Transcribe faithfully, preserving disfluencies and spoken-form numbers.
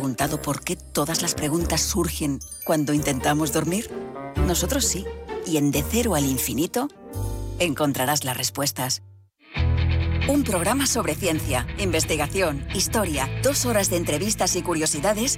preguntado por qué todas las preguntas surgen cuando intentamos dormir? Nosotros sí. Y en De Cero al Infinito encontrarás las respuestas. Un programa sobre ciencia, investigación, historia, dos horas de entrevistas y curiosidades